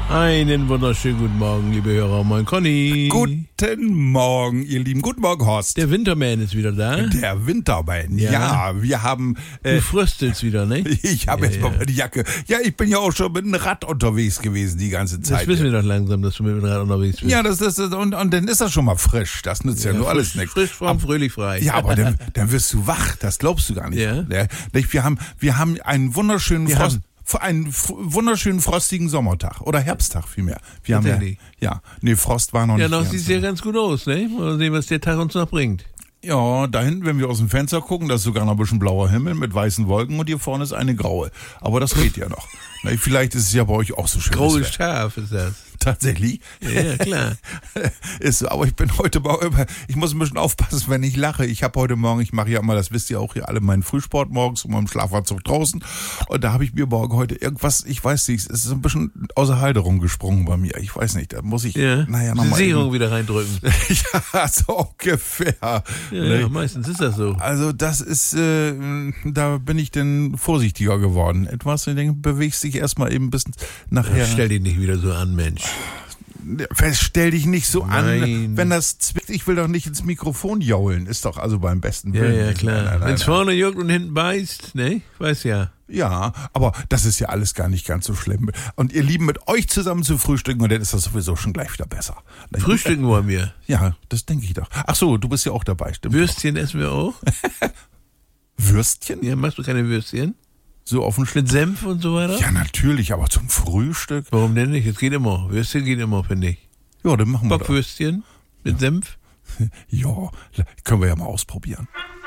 Einen wunderschönen guten Morgen, liebe Hörer. Moin, Conny. Guten Morgen, ihr Lieben. Guten Morgen, Horst. Der Winterman ist wieder da. Der Winterman, ja. Wir haben... du fröstelst wieder, ne? Ich habe jetzt mal meine Jacke. Ja, ich bin ja auch schon mit dem Rad unterwegs gewesen die ganze Zeit. Das wissen wir doch langsam, dass du mit dem Rad unterwegs bist. Ja, und dann ist das schon mal frisch. Das nützt ja nur alles nichts. Frisch, fromm, fröhlich, frei. Ja, aber dann wirst du wach. Das glaubst du gar nicht. Ja. Wir haben einen wunderschönen einen wunderschönen frostigen Sommertag oder Herbsttag vielmehr. Wir haben Frost war noch nicht. Ja, noch sieht es ja ganz gut aus, ne? Mal sehen, was der Tag uns noch bringt. Ja, da hinten, wenn wir aus dem Fenster gucken, da ist sogar noch ein bisschen blauer Himmel mit weißen Wolken und hier vorne ist eine graue. Aber das geht ja noch. Vielleicht ist es ja bei euch auch so schön. Graue Schaf ist das. Tatsächlich? Ja, klar. Ist so, aber ich bin heute ich muss ein bisschen aufpassen, wenn ich lache. Ich habe heute Morgen, ich mache ja immer, das wisst ihr auch hier alle, meinen Frühsport morgens und meinem Schlafanzug draußen. Und da habe ich mir morgen heute irgendwas, ich weiß nicht, es ist ein bisschen außer Halterung gesprungen bei mir. Ich weiß nicht, da muss ich, nochmal. Serum wieder reindrücken. Ja, so ungefähr. Ja, meistens ist das so. Also das ist, da bin ich dann vorsichtiger geworden. Etwas, ich denke, bewegst dich erstmal eben ein bisschen nachher. Stell dich nicht wieder so an, Mensch. Stell dich nicht so Nein. an, wenn das zwickt. Ich will doch nicht ins Mikrofon jaulen. Ist doch also beim besten Willen. Ja, klar. Wenn es vorne juckt und hinten beißt, ne? Weiß ja. Ja, aber das ist ja alles gar nicht ganz so schlimm. Und ihr Lieben, mit euch zusammen zu frühstücken, und dann ist das sowieso schon gleich wieder besser. Frühstücken wollen wir. Ja, das denke ich doch. Ach so, du bist ja auch dabei, stimmt. Würstchen essen wir auch. Würstchen? Ja, machst du keine Würstchen? So auf den Mit Senf und so weiter? Ja, natürlich, aber zum Frühstück. Warum denn nicht? Es geht immer. Würstchen geht immer, finde ich. Ja, dann machen wir das. Bockwürstchen mit Senf? Ja, können wir ja mal ausprobieren.